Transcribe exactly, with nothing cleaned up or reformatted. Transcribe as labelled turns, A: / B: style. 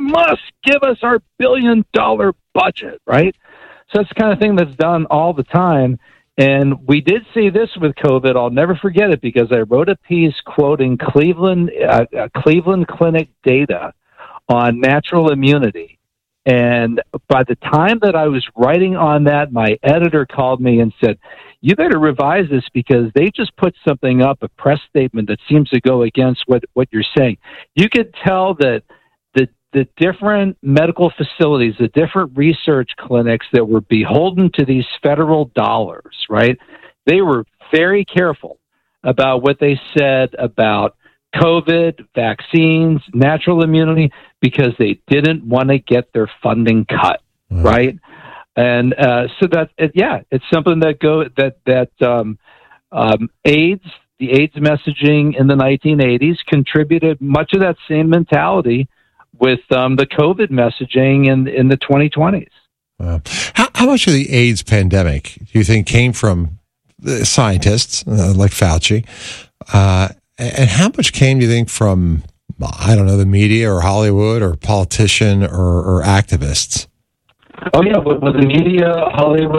A: must give us our billion dollar budget, right? So that's the kind of thing that's done all the time. And we did see this with COVID. I'll never forget it because I wrote a piece quoting Cleveland, uh, uh, Cleveland Clinic data on natural immunity. And by the time that I was writing on that, my editor called me and said, you better revise this because they just put something up, a press statement that seems to go against what, what you're saying. You could tell that the the different medical facilities, the different research clinics that were beholden to these federal dollars, right? They were very careful about what they said about COVID, vaccines, natural immunity, because they didn't want to get their funding cut, mm-hmm. right? And uh, so that, it, yeah, it's something that go that that um, um, AIDS, the AIDS messaging in the nineteen eighties contributed much of that same mentality with um, the COVID messaging in in the twenty twenties.
B: Wow. How, how much of the AIDS pandemic do you think came from the scientists uh, like Fauci, uh, and how much came, do you think, from I don't know the media or Hollywood or politician or, or activists?
A: Oh yeah, with, with the media, Hollywood.